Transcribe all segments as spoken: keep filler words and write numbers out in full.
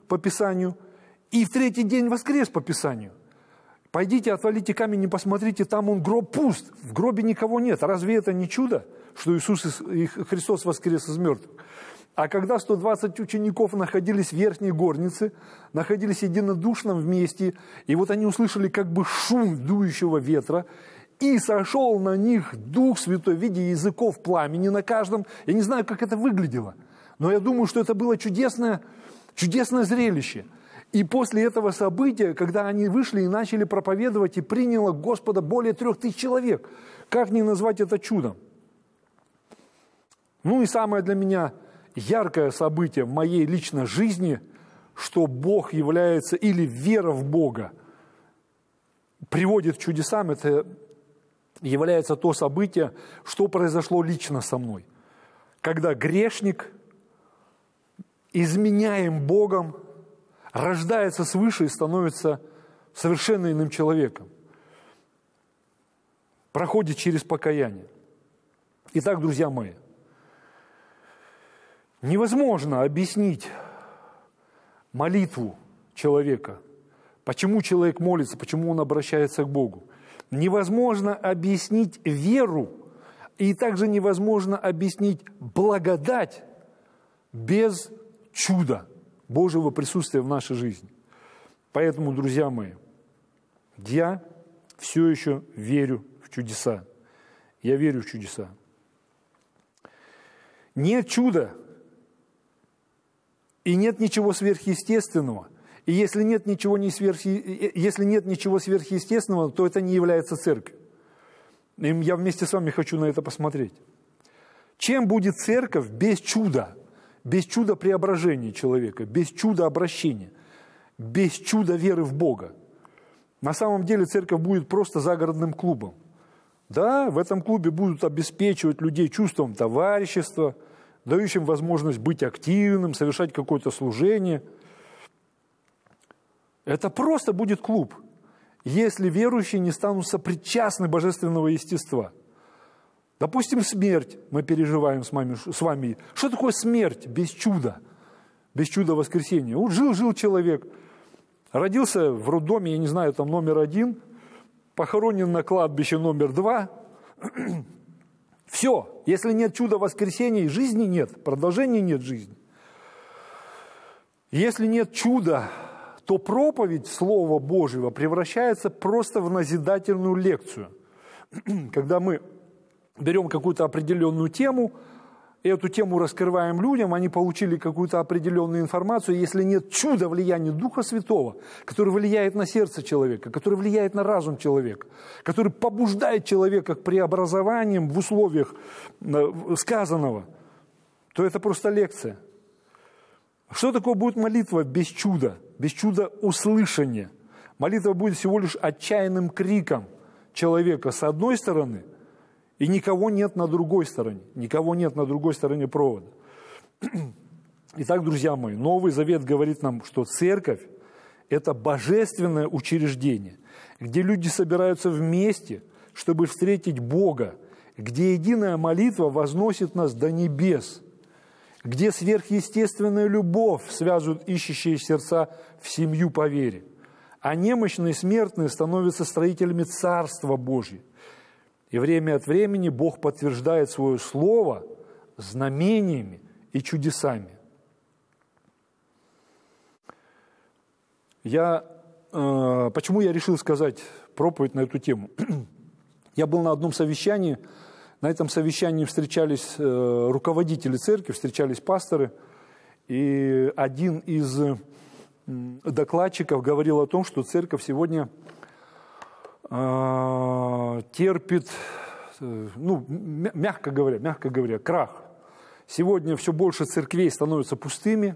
по Писанию, и в третий день воскрес по Писанию. Пойдите, отвалите камень и посмотрите, там он гроб пуст, в гробе никого нет. Разве это не чудо, что Иисус и Христос воскрес из мертвых? А когда сто двадцать учеников находились в верхней горнице, находились единодушно вместе, и вот они услышали как бы шум дующего ветра, и сошел на них Дух Святой в виде языков пламени на каждом. Я не знаю, как это выглядело, но я думаю, что это было чудесное, чудесное зрелище. И после этого события, когда они вышли и начали проповедовать, и приняло Господа более трех тысяч человек, как не назвать это чудом? Ну и самое для меня яркое событие в моей личной жизни, что Бог является, или вера в Бога приводит к чудесам, это является то событие, что произошло лично со мной. Когда грешник, изменяем Богом, рождается свыше и становится совершенно иным человеком. Проходит через покаяние. Итак, друзья мои, невозможно объяснить молитву человека, почему человек молится, почему он обращается к Богу. Невозможно объяснить веру, и также невозможно объяснить благодать без чуда Божьего присутствия в нашей жизни. Поэтому, друзья мои, я все еще верю в чудеса. Я верю в чудеса. Нет чуда, и нет ничего сверхъестественного. И если нет ничего, не сверхъ... если нет ничего сверхъестественного, то это не является церковью. И я вместе с вами хочу на это посмотреть. Чем будет церковь без чуда? Без чуда преображения человека, без чуда обращения, без чуда веры в Бога. На самом деле церковь будет просто загородным клубом. Да, в этом клубе будут обеспечивать людей чувством товарищества, дающим возможность быть активным, совершать какое-то служение. Это просто будет клуб, если верующие не станут сопричастны божественного естества. Допустим, смерть мы переживаем с вами, с вами. Что такое смерть без чуда, без чуда воскресения? Вот жил-жил человек, родился в роддоме, я не знаю, там номер один, похоронен на кладбище номер два. Все, если нет чуда воскресения, жизни нет, продолжения нет жизни. Если нет чуда, то проповедь Слова Божьего превращается просто в назидательную лекцию. Когда мы берем какую-то определенную тему, эту тему раскрываем людям, они получили какую-то определенную информацию. Если нет чуда влияния Духа Святого, который влияет на сердце человека, который влияет на разум человека, который побуждает человека к преобразованиям в условиях сказанного, то это просто лекция. Что такое будет молитва без чуда, без чуда услышания? Молитва будет всего лишь отчаянным криком человека с одной стороны, и никого нет на другой стороне. Никого нет на другой стороне провода. Итак, друзья мои, Новый Завет говорит нам, что церковь – это божественное учреждение, где люди собираются вместе, чтобы встретить Бога, где единая молитва возносит нас до небес, где сверхъестественная любовь связывает ищущие сердца в семью по вере, а немощные смертные становятся строителями Царства Божьего. И время от времени Бог подтверждает свое слово знамениями и чудесами. Я, э, почему я решил сказать проповедь на эту тему? Я был на одном совещании, на этом совещании встречались э, руководители церкви, встречались пасторы, и один из э, докладчиков говорил о том, что церковь сегодня терпит, ну, мягко говоря, мягко говоря, крах. Сегодня все больше церквей становятся пустыми,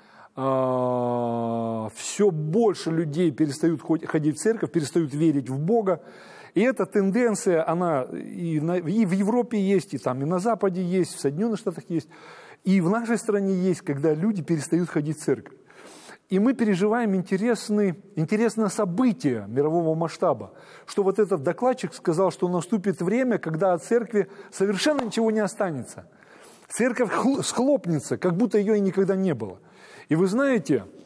все больше людей перестают ходить в церковь, перестают верить в Бога. И эта тенденция, она и, на, и в Европе есть, и там, и на Западе есть, в Соединенных Штатах есть, и в нашей стране есть, когда люди перестают ходить в церковь. И мы переживаем интересные, интересное событие мирового масштаба, что вот этот докладчик сказал, что наступит время, когда от церкви совершенно ничего не останется. Церковь схлопнется, как будто ее и никогда не было. И вы знаете,